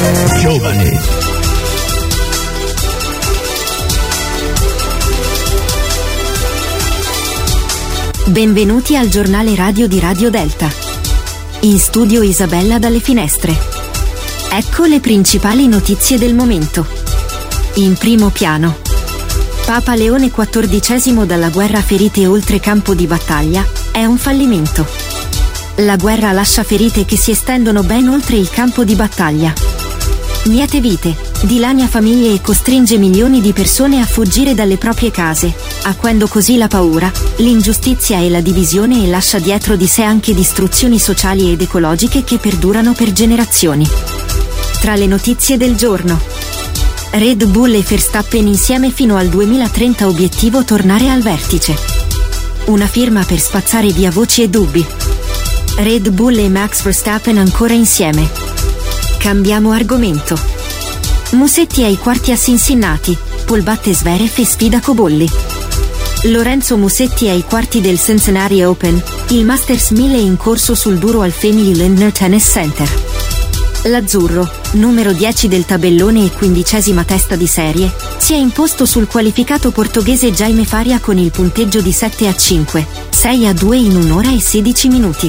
Giovani. Benvenuti al giornale radio di Radio Delta. In studio Isabella dalle Finestre. Ecco le principali notizie del momento. In primo piano. Papa Leone XIV dalla guerra ferite oltre campo di battaglia, è un fallimento. La guerra lascia ferite che si estendono ben oltre il campo di battaglia. Miete vite, dilania famiglie e costringe milioni di persone a fuggire dalle proprie case, acuendo così la paura, l'ingiustizia e la divisione e lascia dietro di sé anche distruzioni sociali ed ecologiche che perdurano per generazioni. Tra le notizie del giorno. Red Bull e Verstappen insieme fino al 2030, obiettivo tornare al vertice. Una firma per spazzare via voci e dubbi. Red Bull e Max Verstappen ancora insieme. Cambiamo argomento. Musetti ai quarti a Cincinnati, Paul batte Zverev e sfida Cobolli. Lorenzo Musetti ai quarti del Cincinnati Open, il Masters 1000 in corso sul duro al Family Lindner Tennis Center. L'azzurro, numero 10 del tabellone e 15ª testa di serie, si è imposto sul qualificato portoghese Jaime Faria con il punteggio di 7-5, 6-2 in 1 ora e 16 minuti.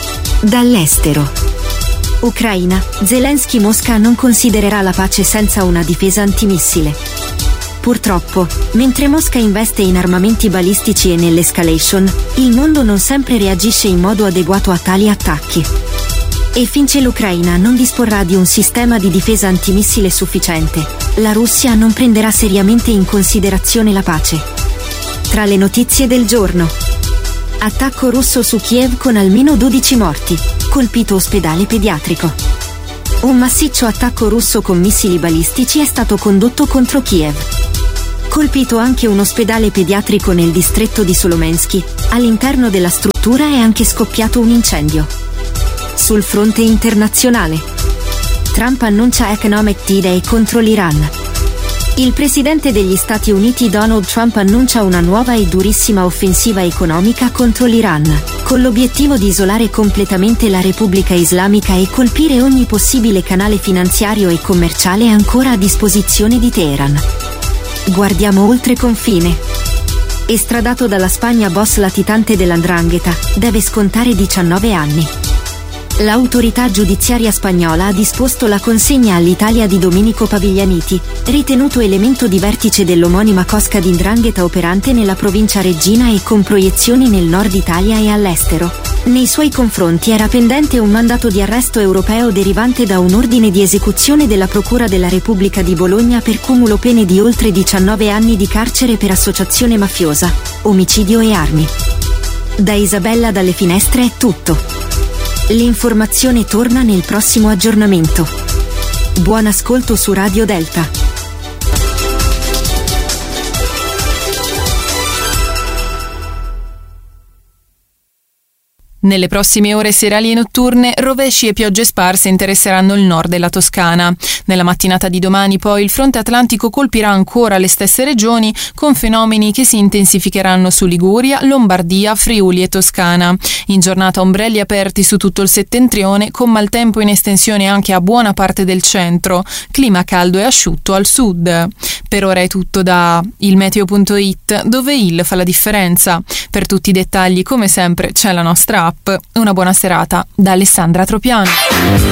Dall'estero. Ucraina, Zelensky. Mosca non considererà la pace senza una difesa antimissile. Purtroppo, mentre Mosca investe in armamenti balistici e nell'escalation, il mondo non sempre reagisce in modo adeguato a tali attacchi. E finché l'Ucraina non disporrà di un sistema di difesa antimissile sufficiente, la Russia non prenderà seriamente in considerazione la pace. Tra le notizie del giorno. Attacco russo su Kiev con almeno 12 morti, colpito ospedale pediatrico. Un massiccio attacco russo con missili balistici è stato condotto contro Kiev. Colpito anche un ospedale pediatrico nel distretto di Solomensky, all'interno della struttura è anche scoppiato un incendio. Sul fronte internazionale. Trump annuncia Economic D-Day contro l'Iran. Il presidente degli Stati Uniti Donald Trump annuncia una nuova e durissima offensiva economica contro l'Iran, con l'obiettivo di isolare completamente la Repubblica Islamica e colpire ogni possibile canale finanziario e commerciale ancora a disposizione di Teheran. Guardiamo oltre confine. Estradato dalla Spagna boss latitante dell''ndrangheta, deve scontare 19 anni. L'autorità giudiziaria spagnola ha disposto la consegna all'Italia di Domenico Paviglianiti, ritenuto elemento di vertice dell'omonima cosca di 'ndrangheta operante nella provincia reggina e con proiezioni nel nord Italia e all'estero. Nei suoi confronti era pendente un mandato di arresto europeo derivante da un ordine di esecuzione della Procura della Repubblica di Bologna per cumulo pene di oltre 19 anni di carcere per associazione mafiosa, omicidio e armi. Da Isabella dalle Finestre è tutto. L'informazione torna nel prossimo aggiornamento. Buon ascolto su Radio Delta. Nelle prossime ore serali e notturne, rovesci e piogge sparse interesseranno il nord della Toscana. Nella mattinata di domani poi il fronte atlantico colpirà ancora le stesse regioni, con fenomeni che si intensificheranno su Liguria, Lombardia, Friuli e Toscana. In giornata ombrelli aperti su tutto il settentrione, con maltempo in estensione anche a buona parte del centro, clima caldo e asciutto al sud. Per ora è tutto da ilmeteo.it, dove il fa la differenza. Per tutti i dettagli, come sempre, c'è la nostra app. Una buona serata da Alessandra Tropiano.